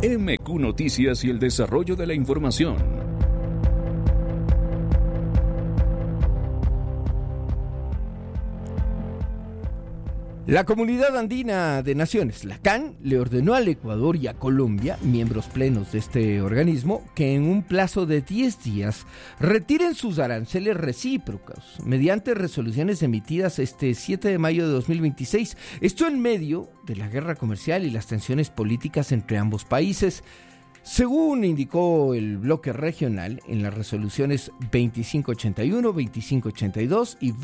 MQ Noticias y el desarrollo de la información. La Comunidad Andina de Naciones, la CAN, le ordenó al Ecuador y a Colombia, miembros plenos de este organismo, que en un plazo de 10 días retiren sus aranceles recíprocos mediante resoluciones emitidas este 7 de mayo de 2026. Esto en medio de la guerra comercial y las tensiones políticas entre ambos países. Según indicó el bloque regional en las resoluciones 2581, 2582 y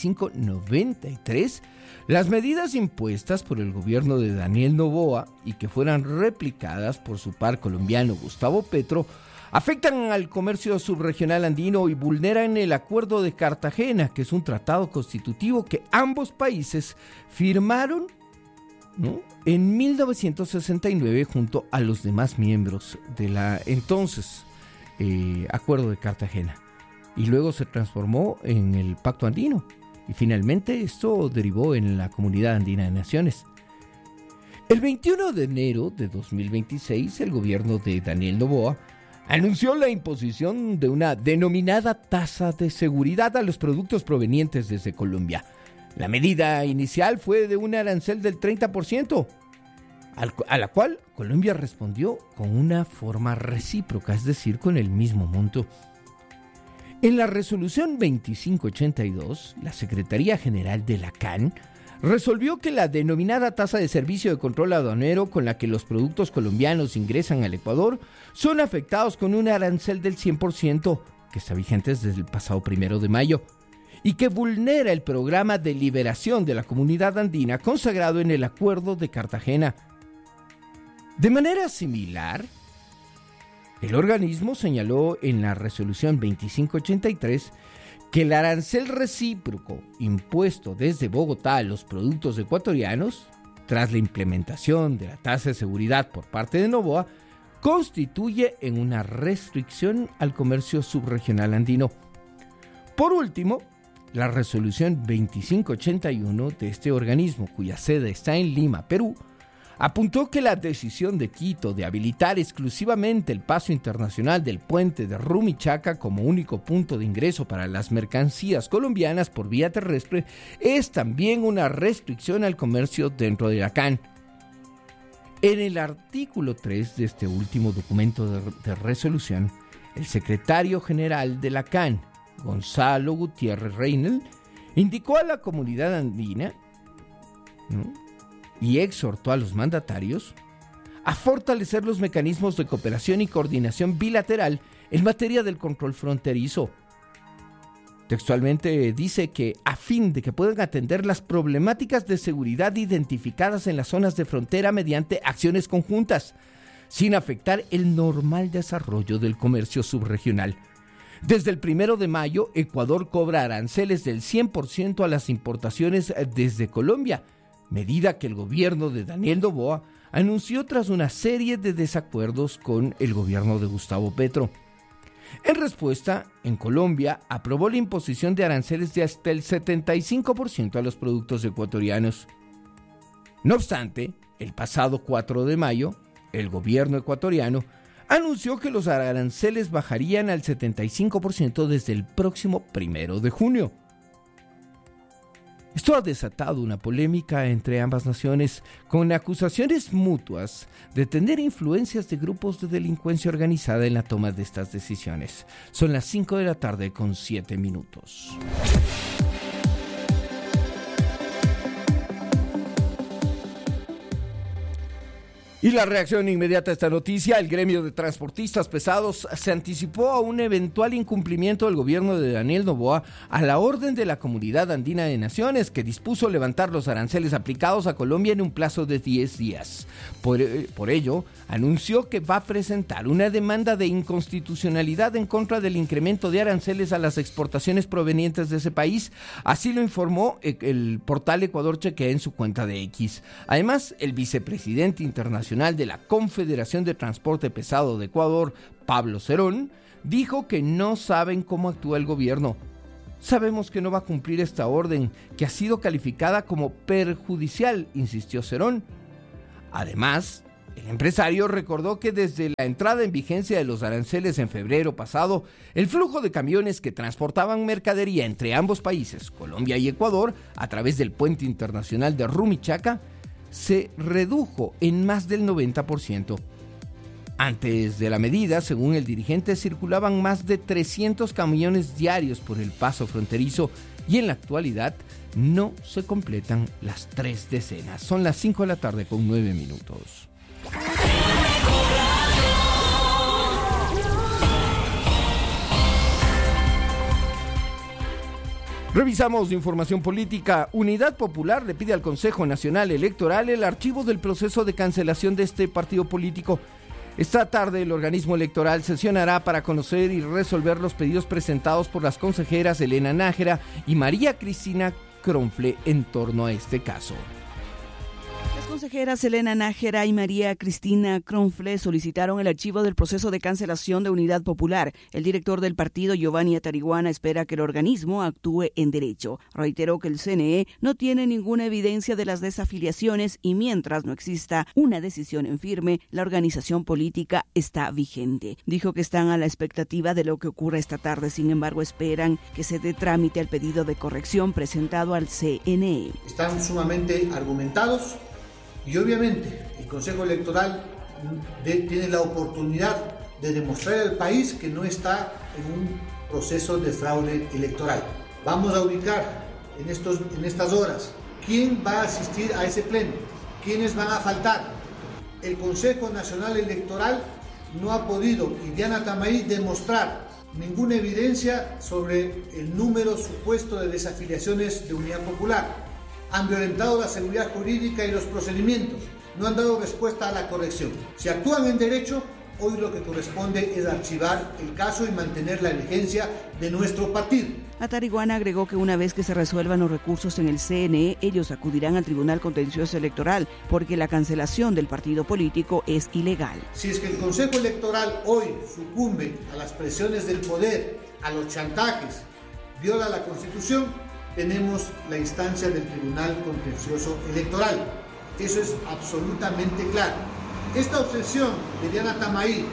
2593, las medidas impuestas por el gobierno de Daniel Noboa y que fueran replicadas por su par colombiano Gustavo Petro afectan al comercio subregional andino y vulneran el Acuerdo de Cartagena, que es un tratado constitutivo que ambos países firmaron, ¿no?, en 1969 junto a los demás miembros de la entonces Acuerdo de Cartagena, y luego se transformó en el Pacto Andino y finalmente esto derivó en la Comunidad Andina de Naciones. El 21 de enero de 2026 el gobierno de Daniel Noboa anunció la imposición de una denominada tasa de seguridad a los productos provenientes desde Colombia. La medida inicial fue de un arancel del 30%, a la cual Colombia respondió con una forma recíproca, es decir, con el mismo monto. En la resolución 2582, la Secretaría General de la CAN resolvió que la denominada tasa de servicio de control aduanero con la que los productos colombianos ingresan al Ecuador son afectados con un arancel del 100%, que está vigente desde el pasado 1 de mayo. Y que vulnera el programa de liberación de la comunidad andina consagrado en el Acuerdo de Cartagena. De manera similar, el organismo señaló en la resolución 2583 que el arancel recíproco impuesto desde Bogotá a los productos ecuatorianos, tras la implementación de la tasa de seguridad por parte de Noboa, constituye en una restricción al comercio subregional andino. Por último, la resolución 2581 de este organismo, cuya sede está en Lima, Perú, apuntó que la decisión de Quito de habilitar exclusivamente el paso internacional del puente de Rumichaca como único punto de ingreso para las mercancías colombianas por vía terrestre es también una restricción al comercio dentro de la CAN. En el artículo 3 de este último documento de resolución, el secretario general de la CAN, Gonzalo Gutiérrez Reynel, indicó a la comunidad andina, ¿no?, y exhortó a los mandatarios a fortalecer los mecanismos de cooperación y coordinación bilateral en materia del control fronterizo. Textualmente dice que a fin de que puedan atender las problemáticas de seguridad identificadas en las zonas de frontera mediante acciones conjuntas, sin afectar el normal desarrollo del comercio subregional. Desde el 1 de mayo, Ecuador cobra aranceles del 100% a las importaciones desde Colombia, medida que el gobierno de Daniel Noboa anunció tras una serie de desacuerdos con el gobierno de Gustavo Petro. En respuesta, en Colombia aprobó la imposición de aranceles de hasta el 75% a los productos ecuatorianos. No obstante, el pasado 4 de mayo, el gobierno ecuatoriano anunció que los aranceles bajarían al 75% desde el próximo 1 de junio. Esto ha desatado una polémica entre ambas naciones, con acusaciones mutuas de tener influencias de grupos de delincuencia organizada en la toma de estas decisiones. Son las 5 de la tarde con 7 minutos. Y la reacción inmediata a esta noticia: el gremio de transportistas pesados se anticipó a un eventual incumplimiento del gobierno de Daniel Noboa a la orden de la Comunidad Andina de Naciones, que dispuso levantar los aranceles aplicados a Colombia en un plazo de 10 días. Por ello, anunció que va a presentar una demanda de inconstitucionalidad en contra del incremento de aranceles a las exportaciones provenientes de ese país. Así lo informó el portal Ecuador Chequea en su cuenta de X. Además, el vicepresidente internacional de la Confederación de Transporte Pesado de Ecuador, Pablo Cerón, dijo que no saben cómo actúa el gobierno. Sabemos que no va a cumplir esta orden, que ha sido calificada como perjudicial, insistió Cerón. Además, El empresario recordó que desde la entrada en vigencia de los aranceles en febrero pasado, el flujo de camiones que transportaban mercadería entre ambos países, Colombia y Ecuador, a través del puente internacional de Rumichaca, se redujo en más del 90%. Antes de la medida, según el dirigente, circulaban más de 300 camiones diarios por el paso fronterizo y en la actualidad no se completan las 3 decenas. Son las 5 de la tarde con 9 minutos. Revisamos información política. Unidad Popular le pide al Consejo Nacional Electoral el archivo del proceso de cancelación de este partido político. Esta tarde el organismo electoral sesionará para conocer y resolver los pedidos presentados por las consejeras Elena Nájera y María Cristina Cronfle en torno a este caso. Las consejeras Elena Nájera y María Cristina Cronfle solicitaron el archivo del proceso de cancelación de Unidad Popular. El director del partido, Giovanni Atariguana, espera que el organismo actúe en derecho. Reiteró que el CNE no tiene ninguna evidencia de las desafiliaciones y mientras no exista una decisión en firme, la organización política está vigente. Dijo que están a la expectativa de lo que ocurra esta tarde, sin embargo esperan que se dé trámite al pedido de corrección presentado al CNE. Están sumamente argumentados. Y obviamente el Consejo Electoral tiene la oportunidad de demostrar al país que no está en un proceso de fraude electoral. Vamos a ubicar en estas horas quién va a asistir a ese pleno, quiénes van a faltar. El Consejo Nacional Electoral no ha podido, y Diana Tamaí, demostrar ninguna evidencia sobre el número supuesto de desafiliaciones de Unidad Popular. Han violentado la seguridad jurídica y los procedimientos, no han dado respuesta a la corrección. Si actúan en derecho, hoy lo que corresponde es archivar el caso y mantener la vigencia de nuestro partido. Atariguana agregó que una vez que se resuelvan los recursos en el CNE, ellos acudirán al Tribunal Contencioso Electoral porque la cancelación del partido político es ilegal. Si es que el Consejo Electoral hoy sucumbe a las presiones del poder, a los chantajes, viola la Constitución, tenemos la instancia del Tribunal Contencioso Electoral. Eso es absolutamente claro. Esta obsesión de Diana Tamaí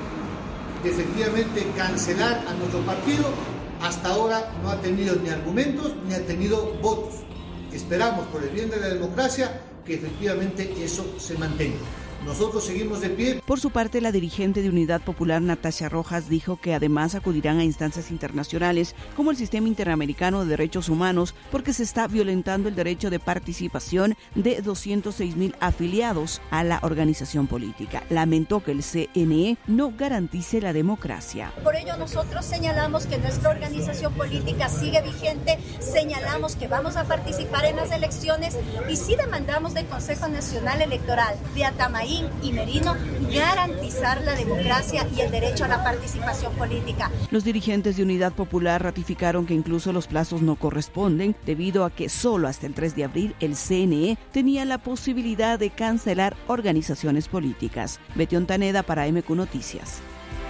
de efectivamente cancelar a nuestro partido, hasta ahora no ha tenido ni argumentos ni ha tenido votos. Esperamos, por el bien de la democracia, que efectivamente eso se mantenga. Nosotros seguimos de pie. Por su parte, la dirigente de Unidad Popular, Natasha Rojas, dijo que además acudirán a instancias internacionales como el Sistema Interamericano de Derechos Humanos porque se está violentando el derecho de participación de 206,000 afiliados a la organización política. Lamentó que el CNE no garantice la democracia. Por ello nosotros señalamos que nuestra organización política sigue vigente, señalamos que vamos a participar en las elecciones y sí demandamos del Consejo Nacional Electoral, de Atamaí y Merino, garantizar la democracia y el derecho a la participación política. Los dirigentes de Unidad Popular ratificaron que incluso los plazos no corresponden debido a que solo hasta el 3 de abril el CNE tenía la posibilidad de cancelar organizaciones políticas. Betty Ontaneda para MQ Noticias.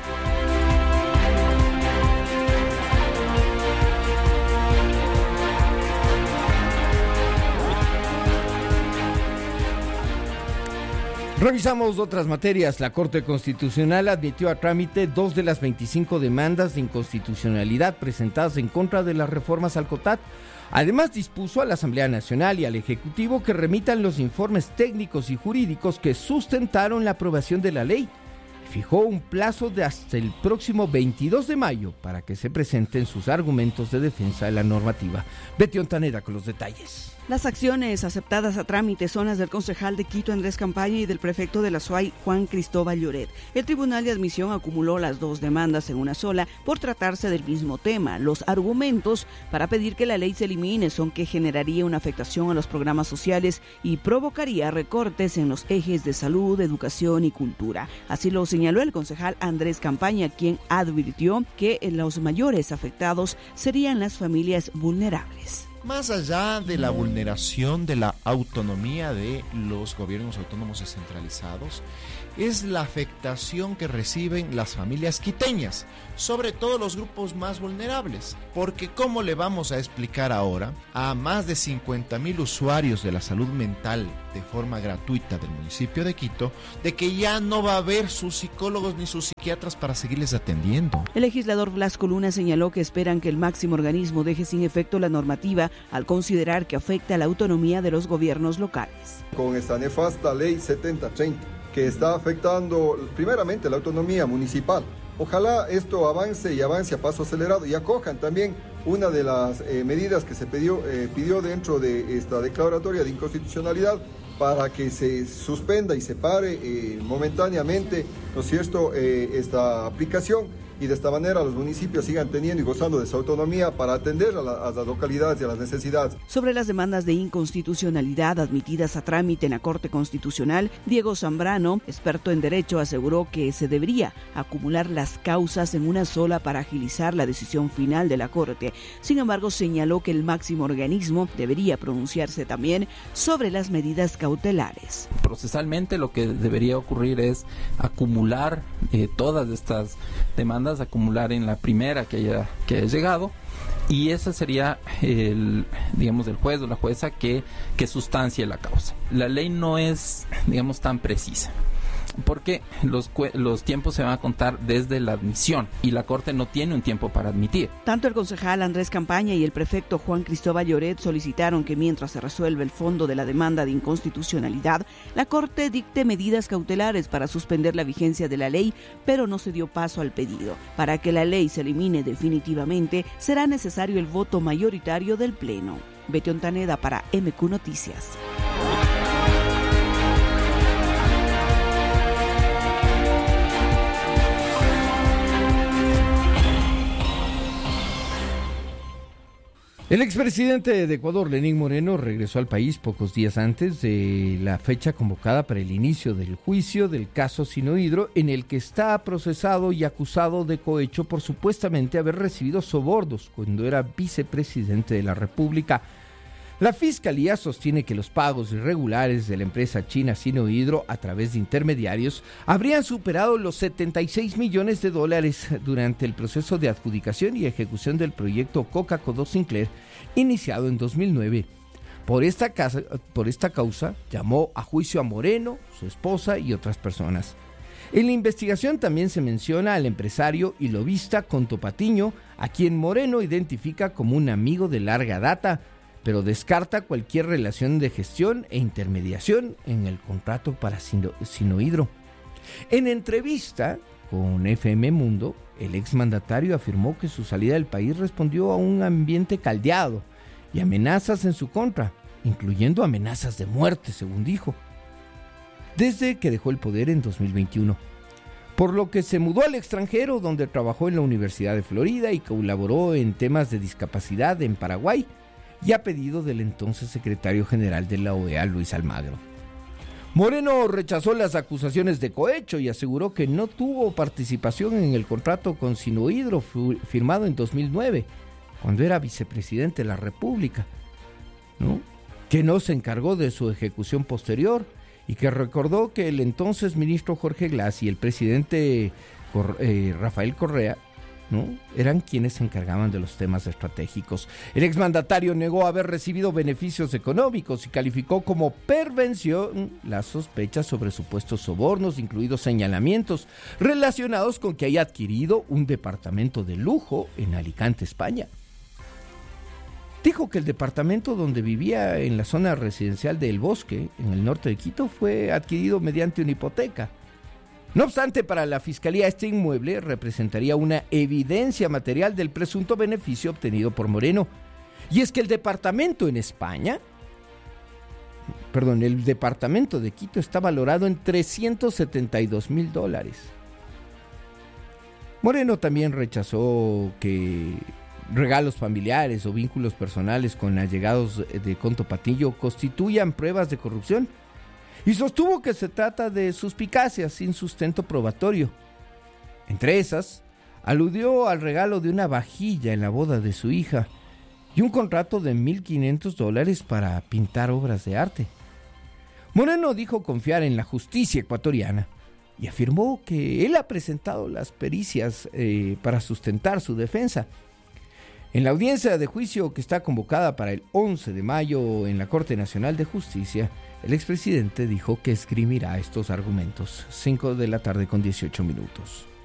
Revisamos otras materias. La Corte Constitucional admitió a trámite 2 de las 25 demandas de inconstitucionalidad presentadas en contra de las reformas al COTAT. Además, dispuso a la Asamblea Nacional y al Ejecutivo que remitan los informes técnicos y jurídicos que sustentaron la aprobación de la ley. Fijó un plazo de hasta el próximo 22 de mayo para que se presenten sus argumentos de defensa de la normativa. Betty Ontaneda con los detalles. Las acciones aceptadas a trámite son las del concejal de Quito, Andrés Campaña, y del prefecto de la SUAY, Juan Cristóbal Lloret. El Tribunal de Admisión acumuló las 2 demandas en una sola por tratarse del mismo tema. Los argumentos para pedir que la ley se elimine son que generaría una afectación a los programas sociales y provocaría recortes en los ejes de salud, educación y cultura. Así lo señaló el concejal Andrés Campaña, quien advirtió que los mayores afectados serían las familias vulnerables. Más allá de la vulneración de la autonomía de los gobiernos autónomos descentralizados, es la afectación que reciben las familias quiteñas, sobre todo los grupos más vulnerables. Porque ¿cómo le vamos a explicar ahora a más de 50,000 usuarios de la salud mental de forma gratuita del municipio de Quito de que ya no va a haber sus psicólogos ni sus psiquiatras para seguirles atendiendo. El legislador Blasco Luna señaló que esperan que el máximo organismo deje sin efecto la normativa al considerar que afecta a la autonomía de los gobiernos locales. Con esta nefasta ley 7030 que está afectando primeramente la autonomía municipal. Ojalá esto avance y avance a paso acelerado y acojan también una de las medidas que se pidió dentro de esta declaratoria de inconstitucionalidad para que se suspenda y se pare momentáneamente, ¿no es cierto?, esta aplicación, y de esta manera los municipios sigan teniendo y gozando de su autonomía para atender a las localidades y a las necesidades. Sobre las demandas de inconstitucionalidad admitidas a trámite en la Corte Constitucional, Diego Zambrano, experto en derecho, aseguró que se debería acumular las causas en una sola para agilizar la decisión final de la Corte. Sin embargo, señaló que el máximo organismo debería pronunciarse también sobre las medidas cautelares. Procesalmente lo que debería ocurrir es acumular todas estas demandas, acumular en la primera que haya llegado, y ese sería el juez o la jueza que sustancie la causa. La ley no es, tan precisa, porque los tiempos se van a contar desde la admisión y la Corte no tiene un tiempo para admitir. Tanto el concejal Andrés Campaña y el prefecto Juan Cristóbal Lloret solicitaron que mientras se resuelve el fondo de la demanda de inconstitucionalidad, la Corte dicte medidas cautelares para suspender la vigencia de la ley, pero no se dio paso al pedido. Para que la ley se elimine definitivamente, será necesario el voto mayoritario del Pleno. Betty Ontaneda para MQ Noticias. El expresidente de Ecuador, Lenín Moreno, regresó al país pocos días antes de la fecha convocada para el inicio del juicio del caso Sinohydro, en el que está procesado y acusado de cohecho por supuestamente haber recibido sobornos cuando era vicepresidente de la República. La Fiscalía sostiene que los pagos irregulares de la empresa china Sinohydro a través de intermediarios habrían superado los $76 millones durante el proceso de adjudicación y ejecución del proyecto Coca-Codo Sinclair, iniciado en 2009. Por esta causa, llamó a juicio a Moreno, su esposa y otras personas. En la investigación también se menciona al empresario y lobista Conto Patiño, a quien Moreno identifica como un amigo de larga data, pero descarta cualquier relación de gestión e intermediación en el contrato para Sinohydro. En entrevista con FM Mundo, el exmandatario afirmó que su salida del país respondió a un ambiente caldeado y amenazas en su contra, incluyendo amenazas de muerte, según dijo, desde que dejó el poder en 2021. Por lo que se mudó al extranjero, donde trabajó en la Universidad de Florida y colaboró en temas de discapacidad en Paraguay, y a pedido del entonces secretario general de la OEA, Luis Almagro. Moreno rechazó las acusaciones de cohecho y aseguró que no tuvo participación en el contrato con Sinohydro firmado en 2009, cuando era vicepresidente de la República, ¿no?, que no se encargó de su ejecución posterior, y que recordó que el entonces ministro Jorge Glass y el presidente Rafael Correa, ¿no?, eran quienes se encargaban de los temas estratégicos. El exmandatario negó haber recibido beneficios económicos y calificó como pervención las sospechas sobre supuestos sobornos, incluidos señalamientos relacionados con que haya adquirido un departamento de lujo en Alicante, España. Dijo que el departamento donde vivía en la zona residencial de El Bosque, en el norte de Quito, fue adquirido mediante una hipoteca. No obstante, para la Fiscalía este inmueble representaría una evidencia material del presunto beneficio obtenido por Moreno. Y es que el departamento de Quito está valorado en $372,000. Moreno también rechazó que regalos familiares o vínculos personales con allegados de Conto Patiño constituyan pruebas de corrupción, y sostuvo que se trata de suspicacias sin sustento probatorio. Entre esas, aludió al regalo de una vajilla en la boda de su hija y un contrato de $1,500 para pintar obras de arte. Moreno dijo confiar en la justicia ecuatoriana y afirmó que él ha presentado las pericias para sustentar su defensa. En la audiencia de juicio que está convocada para el 11 de mayo en la Corte Nacional de Justicia, El expresidente dijo que esgrimirá estos argumentos. 5 de la tarde con 18 minutos.